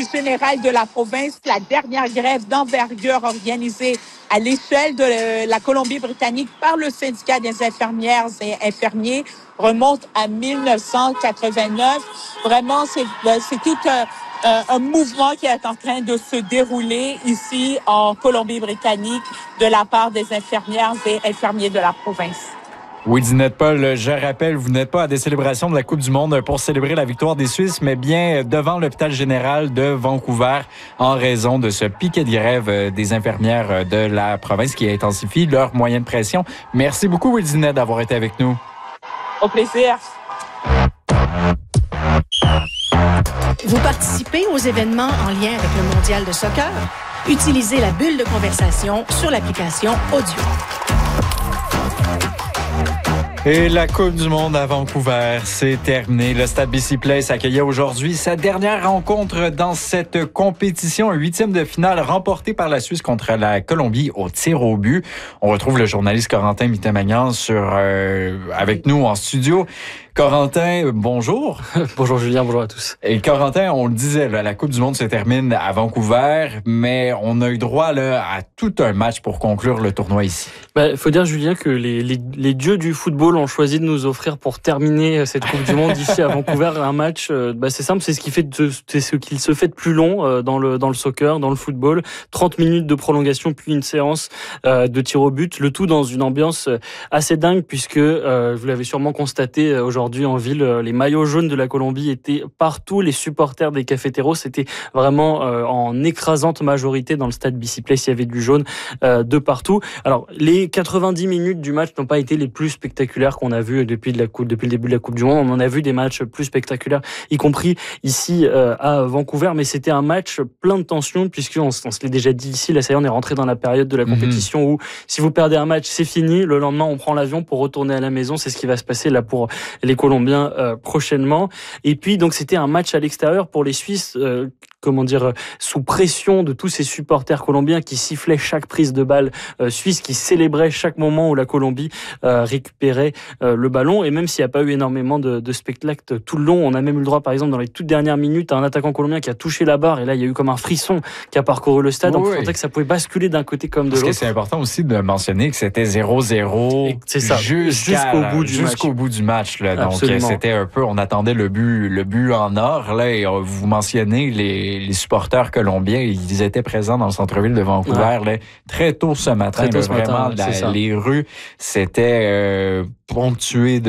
général de la province, la dernière grève d'envergure organisée à l'échelle de la Colombie-Britannique par le syndicat des infirmières et infirmiers remonte à 1989. Vraiment, c'est tout un mouvement qui est en train de se dérouler ici en Colombie-Britannique de la part des infirmières et infirmiers de la province. Oui, Dinette Paul, je rappelle, vous n'êtes pas à des célébrations de la Coupe du Monde pour célébrer la victoire des Suisses, mais bien devant l'hôpital général de Vancouver en raison de ce piquet de grève des infirmières de la province qui intensifie leur moyen de pression. Merci beaucoup, Will Dinette, d'avoir été avec nous. Au plaisir. Vous participez aux événements en lien avec le mondial de soccer? Utilisez la bulle de conversation sur l'application Audio. Et la Coupe du monde à Vancouver, c'est terminé. Le Stade BC Place accueillait aujourd'hui sa dernière rencontre dans cette compétition, un 8e de finale remporté par la Suisse contre la Colombie au tir au but. On retrouve le journaliste Corentin Mittermagnan avec nous en studio. Corentin, bonjour. Bonjour Julien, bonjour à tous. Et Corentin, on le disait, là, la Coupe du monde se termine à Vancouver, mais on a eu droit là, à tout un match pour conclure le tournoi ici. Faut dire, Julien, que les dieux du football ont choisi de nous offrir pour terminer cette Coupe du monde ici à Vancouver un match. C'est simple, c'est ce qu'il se fait de plus long dans le soccer, dans le football. 30 minutes de prolongation puis une séance de tir au but, le tout dans une ambiance assez dingue puisque vous l'avez sûrement constaté aujourd'hui en ville, les maillots jaunes de la Colombie étaient partout, les supporters des Cafeteros, c'était vraiment en écrasante majorité dans le stade BC Place, il y avait du jaune de partout. Alors, les 90 minutes du match n'ont pas été les plus spectaculaires qu'on a vu depuis le début de la Coupe du Monde. On en a vu des matchs plus spectaculaires, y compris ici à Vancouver, mais c'était un match plein de tensions, puisqu'on se l'est déjà dit ici, là ça y est, on est rentré dans la période de la compétition où si vous perdez un match, c'est fini, le lendemain on prend l'avion pour retourner à la maison, c'est ce qui va se passer là pour les Colombiens prochainement. Et puis donc c'était un match à l'extérieur pour les Suisses, sous pression de tous ces supporters colombiens qui sifflaient chaque prise de balle suisse, qui célébraient chaque moment où la Colombie récupérait le ballon. Et même s'il n'y a pas eu énormément de spectacles tout le long, on a même eu le droit, par exemple, dans les toutes dernières minutes, à un attaquant colombien qui a touché la barre. Et là, il y a eu comme un frisson qui a parcouru le stade. On sentait que ça pouvait basculer d'un côté comme de l'autre. Parce que c'est important aussi de mentionner que c'était 0-0 jusqu'au bout du match. Là. Donc, c'était un peu, on attendait le but en or. Là, et vous mentionnez les supporters colombiens, ils étaient présents dans le centre-ville de Vancouver là, très tôt ce matin. Les rues, c'était ponctué de